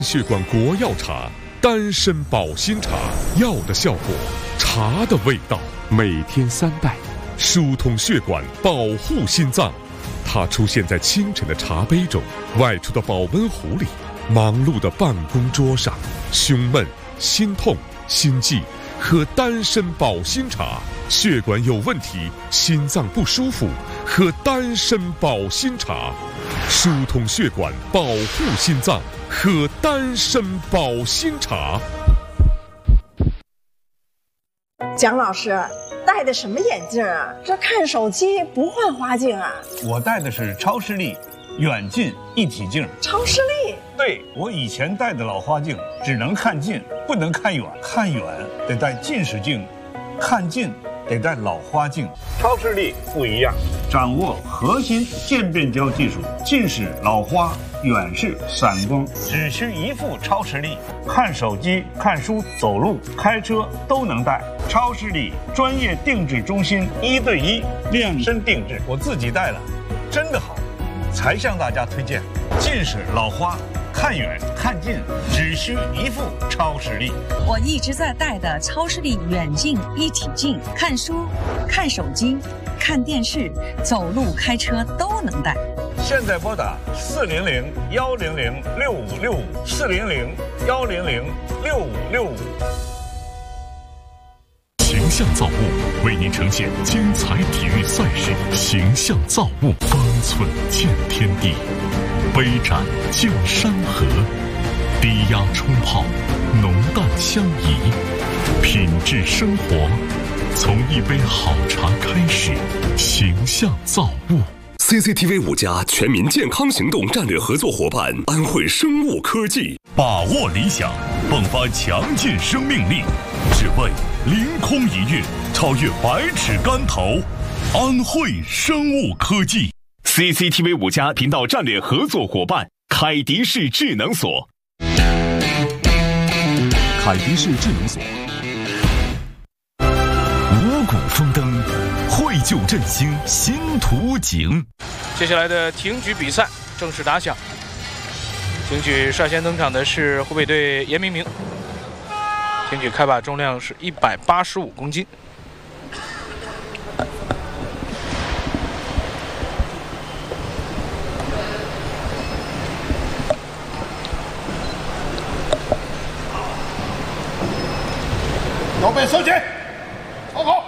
血管国药茶，丹参保心茶，药的效果，茶的味道。每天3袋，疏通血管，保护心脏。它出现在清晨的茶杯中，外出的保温壶里，忙碌的办公桌上。胸闷、心痛、心悸，喝丹参保心茶。血管有问题，心脏不舒服，喝丹参保心茶。疏通血管，保护心脏，喝丹参保心茶。 蒋老师戴的什么眼镜啊？这看手机不换花镜啊？ 我戴的是超视力远近一体镜。 超视力？ 对，我以前戴的老花镜只能看近，不能看远，看远得戴近视镜，看近得戴老花镜。超视力不一样，掌握核心渐变焦技术，近视、老花、远视、散光，只需一副超视力，看手机、看书、走路、开车都能戴。超视力专业定制中心，1对1量身定制，我自己戴了，真的好，才向大家推荐。近视、老花，看远看近只需一副超视力。 我一直在戴的超视力远近一体镜，看书、看手机、看电视、走路、开车都能戴。 现在拨打400-100-6565，400-100-6565。 形象造物为您呈现精彩体育赛事，形象造物，方寸见天地，杯盏见山河，低压冲泡，浓淡相宜，品质生活，从一杯好茶开始。形象造物。 CCTV 5家全民健康行动战略合作伙伴安慧生物科技， 把握理想，迸发强劲生命力，只为凌空一跃，超越百尺竿头。安慧生物科技。 CCTV 5家频道战略合作伙伴凯迪士智能锁。 凯迪士智能锁，五谷丰登，绘就振兴新图景。 接下来的挺举比赛正式打响。挺举率先登场的是湖北队严明明，挺举开把重量是185公斤。 腰背收紧，